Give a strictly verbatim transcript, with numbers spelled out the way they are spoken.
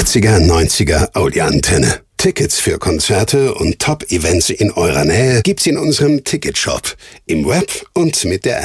achtziger, neunziger Audioantenne. Tickets für Konzerte und Top-Events in eurer Nähe gibt's in unserem Ticketshop, im Web und mit der App.